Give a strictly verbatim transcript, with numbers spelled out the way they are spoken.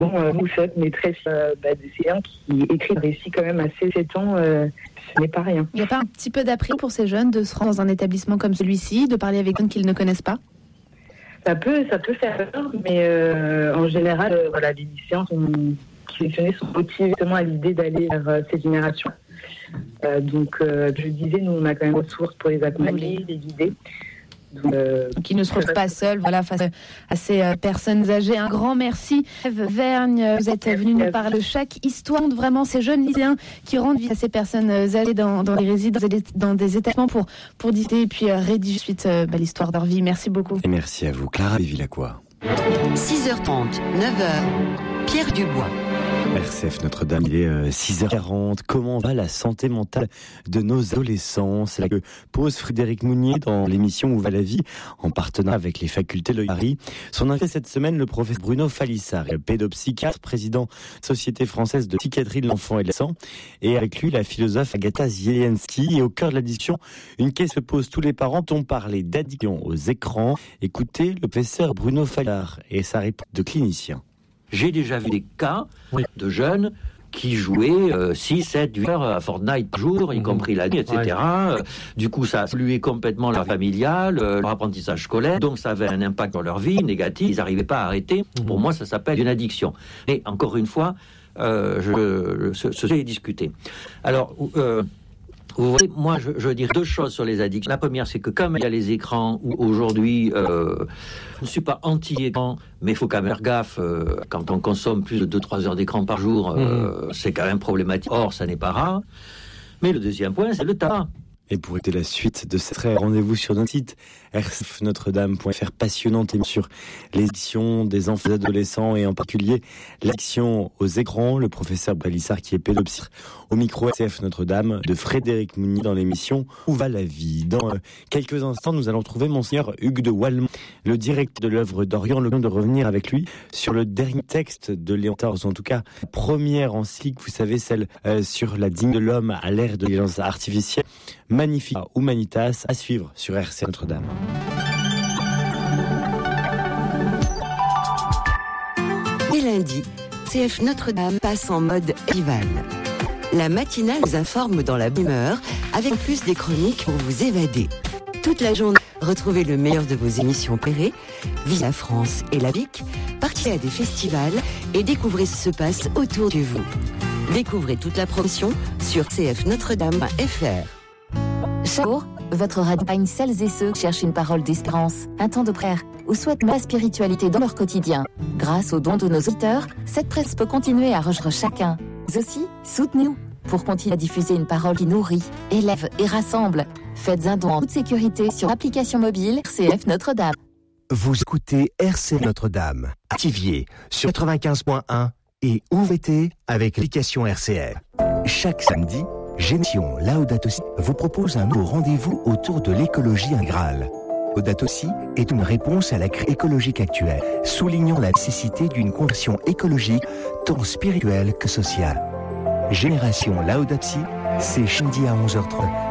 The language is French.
Bon, euh, Moussotte, maîtresse euh, bah, de C un qui écrit un récit quand même à seize sept ans, euh, ce n'est pas rien. Il n'y a pas un petit peu d'appréhension pour ces jeunes de se rendre dans un établissement comme celui-ci, de parler avec des gens qu'ils ne connaissent pas? Ça peut, ça peut faire peur, mais euh, en général, euh, voilà, les lycéens sont, qui sélectionnés sont motivés justement à l'idée d'aller vers euh, cette génération. Euh, donc, euh, je disais, nous, on a quand même ressources pour les accompagner, les guider. Donc, euh, qui ne se retrouvent pas seuls, voilà, face à ces euh, personnes âgées. Un grand merci. Ève Vergne, vous êtes venue nous parler de chaque histoire de vraiment ces jeunes lycéens qui rendent vie à ces personnes âgées dans, dans les résidences, dans des établissements pour, pour discuter et puis euh, rédiger ensuite euh, bah, l'histoire de leur vie. Merci beaucoup. Et merci à vous, Clara Villacqua. six heures trente, neuf heures, Pierre Dubois. R C F Notre-Dame, il est six heures quarante. Comment va la santé mentale de nos adolescents? C'est là que pose Frédéric Mounier dans l'émission Où va la vie, en partenariat avec les facultés de Paris. Son invité cette semaine, le professeur Bruno Falissard, pédopsychiatre, président Société française de psychiatrie de l'enfant et de l'adolescent. Et avec lui, la philosophe Agatha Zielinski. Et au cœur de la discussion, une question se pose tous les parents. On parlait d'addiction aux écrans. Écoutez le professeur Bruno Falissard et sa réponse de clinicien. J'ai déjà vu des cas oui. de jeunes qui jouaient euh, six, sept, huit heures à Fortnite par jour, y mmh. compris la nuit, et cetera. Ouais. Du coup, ça a pollué complètement leur familiale, euh, leur apprentissage scolaire. Donc, ça avait un impact sur leur vie négatif. Ils n'arrivaient pas à arrêter. Mmh. Pour moi, ça s'appelle une addiction. Et encore une fois, euh, je, ce, ce est discuté. Alors, euh, vous voyez, moi, je, je dirais deux choses sur les addictions. La première, c'est que comme il y a les écrans, où aujourd'hui, euh, je ne suis pas anti-écran, mais il faut quand même faire gaffe. Euh, quand on consomme plus de deux à trois heures d'écran par jour, euh, mmh. c'est quand même problématique. Or, ça n'est pas rare. Mais le deuxième point, c'est le tabac. Et pour écouter la suite de cette rendez-vous sur notre site r c f notre dame point f r, passionnante émission sur les addictions des enfants et adolescents et en particulier l'addiction aux écrans. Le professeur Falissard qui est pédopsychiatre au micro R C F Notre-Dame de Frédéric Mounier dans l'émission Où va la vie. Dans euh, quelques instants, nous allons trouver Monseigneur Hugues de Walmont, le directeur de l'œuvre d'Orient, le temps de revenir avec lui sur le dernier texte de Léon quatorze, en tout cas la première encyclique, vous savez, celle euh, sur la dignité de l'homme à l'ère de l'intelligence artificielle. Magnifique Humanitas, à suivre sur R C Notre-Dame. Et lundi, C F Notre-Dame passe en mode estival. La matinale vous informe dans la bonne heure, avec plus des chroniques pour vous évader. Toute la journée, retrouvez le meilleur de vos émissions préférées, visitez la France et la Vic, participez à des festivals et découvrez ce qui se passe autour de vous. Découvrez toute la promotion sur c f notre dame point f r. Chaque jour, votre radio accompagne celles et ceux qui cherchent une parole d'espérance, un temps de prière ou souhaitent la spiritualité dans leur quotidien. Grâce aux dons de nos auditeurs, cette presse peut continuer à rejoindre chacun. Vous aussi, soutenez-nous pour continuer à diffuser une parole qui nourrit, élève et rassemble. Faites un don en toute sécurité sur l'application mobile R C F Notre-Dame. Vous écoutez R C F Notre-Dame, à Thiviers sur quatre-vingt-quinze point un et O V T avec l'application R C F. Chaque samedi, Génération Laudato Si vous propose un nouveau rendez-vous autour de l'écologie intégrale. Laudato Si est une réponse à la crise écologique actuelle, soulignant la nécessité d'une conversion écologique tant spirituelle que sociale. Génération Laudato Si, c'est samedi à onze heures trente.